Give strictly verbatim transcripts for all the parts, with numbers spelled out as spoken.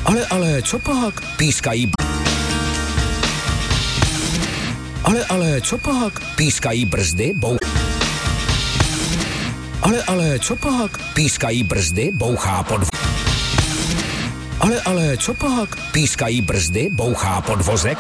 Ale, ale, co pak? Pískají. Ale, ale, co pak? Pískají brzdy, bou... Ale, ale, co pak? Pískají brzdy, bouchá podv... Ale, ale, co pak? Pískají brzdy, bouchá podvozek...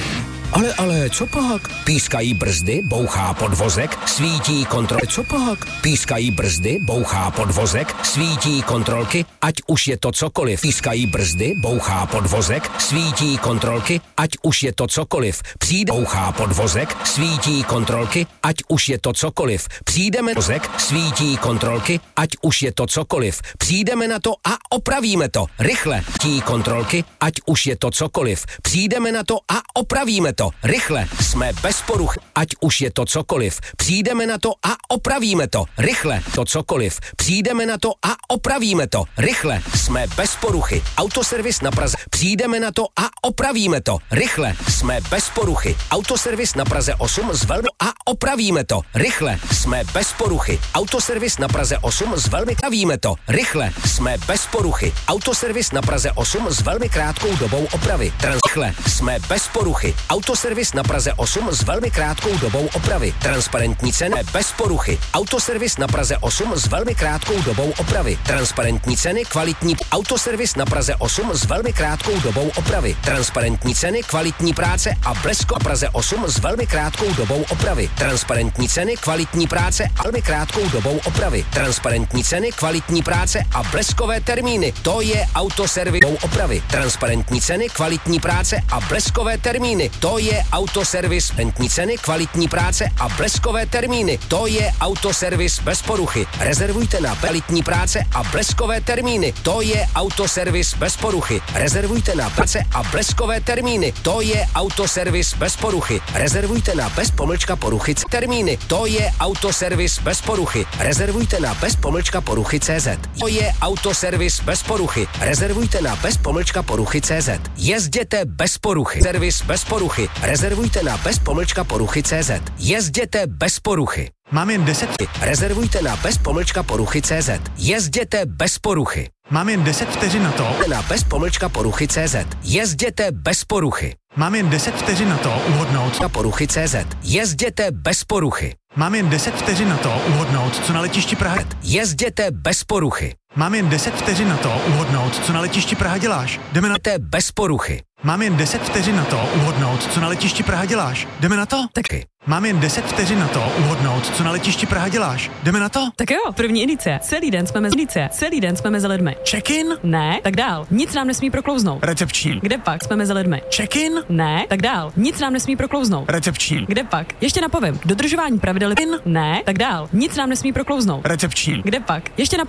Ale, ale, co pak? Pískají brzdy, bouchá podvozek, svítí kontrol... Co pak? Pískají brzdy, bouchá podvozek, svítí kontrolky, ať už je to cokoliv. Pískají brzdy, bouchá podvozek, svítí kontrolky, ať už je to cokoliv. Přijde, bouchá podvozek, svítí kontrolky, ať už je to cokoliv. Přijdeme vozek, svítí kontrolky, ať už je to cokoliv. Přijdeme na to a opravíme to. Rychle, tí kontrolky, ať už je to cokoliv. Přijdeme na to a opravíme to. Rychle, jsme bez poruch, ať už je to cokoliv. Přijdeme na to a opravíme to. Rychle, to cokoliv. Přijdeme na to a opravíme to. Rychle, jsme bez poruchy. Autoservis na Praze. Přijdeme na to a opravíme to. Rychle, jsme bez poruchy. Autoservis na Praze osm z velmi a opravíme to. Rychle, jsme bez poruchy. Autoservis na Praze osm z velmi opravíme to. Rychle, jsme bez poruchy. Autoservis na Praze osm s velmi krátkou dobou opravy. Trans- Rychle, jsme bez poruchy. Autoservis na Praze osm s velmi krátkou dobou opravy. Transparentní ceny bez poruchy. Autoservis na Praze osm s velmi krátkou dobou opravy. Transparentní ceny, kvalitní. Autoservis na Praze osm s velmi krátkou dobou opravy. Transparentní ceny, kvalitní práce a blesko na Praze osm s velmi krátkou dobou opravy. Transparentní ceny, kvalitní práce a velmi krátkou dobou opravy. Transparentní ceny, kvalitní práce a bleskové termíny. To je autoservis opravy. Transparentní ceny, kvalitní práce a bleskové termíny. To je autoservis. Transparentní ceny, kvalitní práce a bleskové termíny. To je autoservis bez poruchy. Rezervujte na kvalitní práce a bleskové termíny. To je autoservis bez poruchy. Rezervujte na práce a bleskové termíny. To je autoservis bez poruchy. Rezervujte na bez pomlčka poruchy termíny. To je autoservis bez poruchy. Rezervujte na bez pomlčka poruchy C Z. To je autoservis bez poruchy. Rezervujte na bez pomlčka poruchy C Z. Jezděte bez poruchy. Servis bez poruchy. Rezervujte na bez pomlčka poruchy C Z. Jezděte bez poruchy. Mám jen deset. Rezervujte na bez pomlčka poruchy C Z. Jezděte bez poruchy. Mám jen deset vteřin na to. Na bez pomlčka poruchy C Z. Jezděte bez poruchy. Mám jen deset vteřin na to uhodnout. Na poruchy C Z. Jezděte bez poruchy. Mám jen deset vteřin na to uhodnout, co na letišti Praha. Jezděte bez poruchy. Mám jen deset vteřin na to uhodnout, co na letišti Praha děláš. Jdeme na to. Bez poruchy. Mám jen deset vteřin na to uhodnout, co na letišti Praha děláš. Jdeme na to? Taky. Mám jen deset vteřin na to uhodnout, co na letišti Praha děláš. Jdeme na to? Tak jo, první indicie. Celý den jsme mezi indicie. Celý den jsme mezi lidmi. Check-in? Ne, tak dál. Nic nám nesmí proklouznout. Recepční. Kde pak jsme mezi lidmi? Check-in? Ne, tak dál. Nic nám nesmí proklouznout. Recepční. Kde pak? Ještě napovím. Dodržování pravidel. In? Ne, tak dál. Nic nám nesmí proklouznout. Recepční. Kde pak? Ještě napovím.